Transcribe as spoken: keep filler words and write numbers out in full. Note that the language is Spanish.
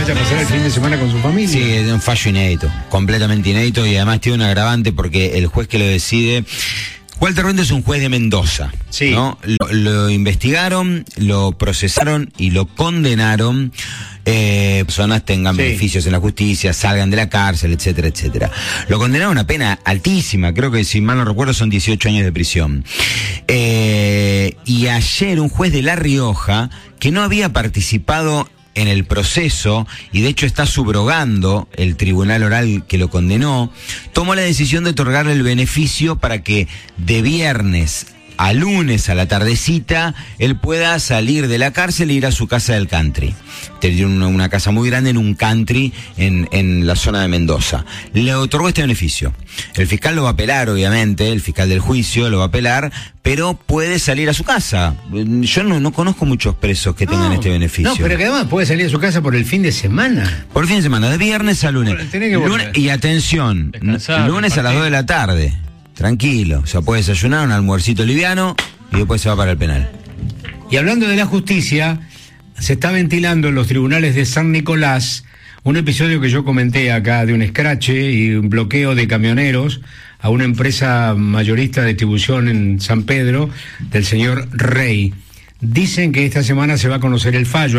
vaya a pasar el fin de semana con su familia. Sí, es un fallo inédito, completamente inédito, y además tiene un agravante porque el juez que lo decide... Walter Ronda es un juez de Mendoza, sí. ¿no? Lo, lo investigaron, lo procesaron y lo condenaron. Eh, personas tengan sí. beneficios en la justicia, salgan de la cárcel, etcétera, etcétera. Lo condenaron a una pena altísima, creo que si mal no recuerdo son dieciocho años de prisión. Eh, y ayer un juez de La Rioja, que no había participado en el proceso y de hecho está subrogando el tribunal oral que lo condenó, tomó la decisión de otorgarle el beneficio para que de viernes a lunes a la tardecita él pueda salir de la cárcel e ir a su casa del country. Tiene una, una casa muy grande en un country en, en la zona de Mendoza. Le otorgó este beneficio. El fiscal lo va a apelar, obviamente, el fiscal del juicio lo va a apelar, pero puede salir a su casa. Yo no, no conozco muchos presos que no, tengan este beneficio. No, pero que además puede salir a su casa por el fin de semana. Por el fin de semana, de viernes a lunes. lunes y atención, Descansar, lunes a las dos de la tarde. Tranquilo, o sea, puede desayunar un almuercito liviano y después se va para el penal. Y hablando de la justicia, se está ventilando en los tribunales de San Nicolás un episodio que yo comenté acá de un escrache y un bloqueo de camioneros a una empresa mayorista de distribución en San Pedro del señor Rey. Dicen que esta semana se va a conocer el fallo.